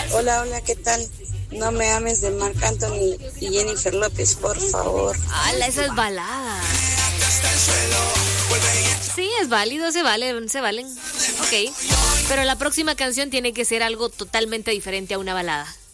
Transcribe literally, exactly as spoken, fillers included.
Hola, hola, ¿qué tal? No me ames de Marc Anthony y Jennifer López, por favor. ¡Hala, esa es balada! Sí, es válido, se vale, se valen. Ok. Pero la próxima canción tiene que ser algo totalmente diferente a una balada.